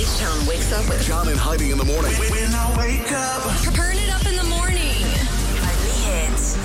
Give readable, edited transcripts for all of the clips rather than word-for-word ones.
H-Town wakes up with John and Heidi in the morning. When I wake up. Turn it up in the morning. Only hits.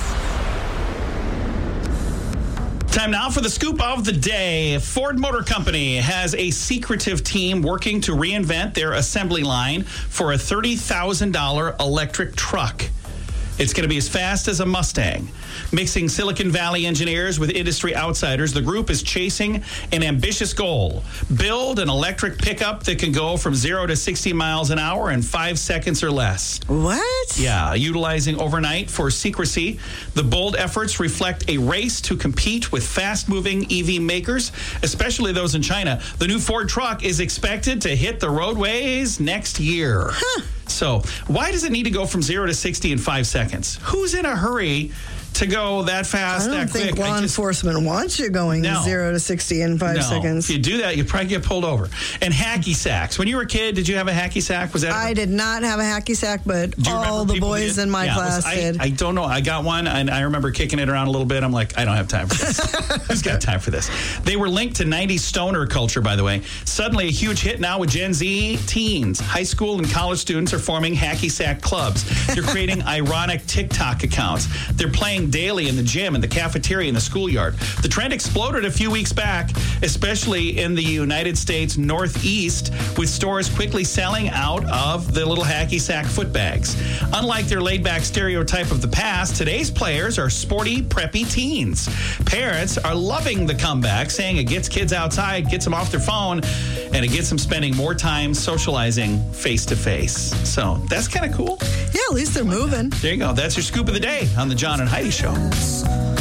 Time now for the scoop of the day. Ford Motor Company has a secretive team working to reinvent their assembly line for a $30,000 electric truck. It's going to be as fast as a Mustang. Mixing Silicon Valley engineers with industry outsiders, the group is chasing an ambitious goal. Build an electric pickup that can go from 0 to 60 miles an hour in 5 seconds or less. What? Yeah, utilizing overnight for secrecy. The bold efforts reflect a race to compete with fast-moving EV makers, especially those in China. The new Ford truck is expected to hit the roadways next year. So why does it need to go from 0 to 60 in 5 seconds? Who's in a hurry to go that fast, I don't that quick? think law enforcement wants you going 0 to 60 in 5 seconds. If you do that, you probably get pulled over. And hacky sacks. When you were a kid, did you have a hacky sack? Was that? I did not have a hacky sack, but all the boys in my class did. I don't know. I got one, and I remember kicking it around a little bit. I'm like, I don't have time for this. Who's got time for this? They were linked to 90s stoner culture, by the way. Suddenly, a huge hit now with Gen Z teens. High school and college students are forming hacky sack clubs. They're creating ironic TikTok accounts. They're playing daily in the gym, in the cafeteria, in the schoolyard. The trend exploded a few weeks back, especially in the United States Northeast, with stores quickly selling out of the little hacky sack foot bags. Unlike their laid-back stereotype of the past, today's players are sporty, preppy teens. Parents are loving the comeback, saying it gets kids outside, gets them off their phone, and it gets them spending more time socializing face-to-face. So that's kind of cool. Yeah, at least they're moving. There you go. That's your scoop of the day on the John and Heidi Show.